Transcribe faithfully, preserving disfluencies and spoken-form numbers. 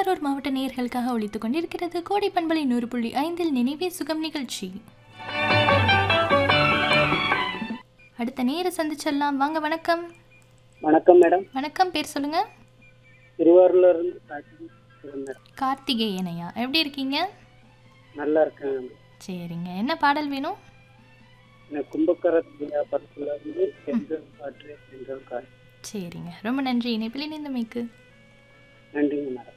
திருவாரூர் மாவட்ட நேயர்களுக்காக ஒலித்துக் கொண்டிருக்கிறது கோடை பண்பலை நூறு புள்ளி ஐந்தில் நினைவே சுகம் நிகழ்ச்சி. அடுத்த நேர சந்திச்சிடலாம். வாங்க. வணக்கம். வணக்கம் மேடம். வணக்கம். பேர் சொல்லுங்க. திருவாரூர்ல இருந்து கார்த்திகேயனையா, எப்படி இருக்கீங்க? நல்லா இருக்கேன். சரிங்க, என்ன பாடல் வேணும்? கும்பகர படத்துல இருந்து சென்றல் காற்று சென்றல் காற்று. சரிங்க, ரொம்ப நன்றி இணைப்பில் இணைந்தமைக்கு. நன்றிங்க மேடம்.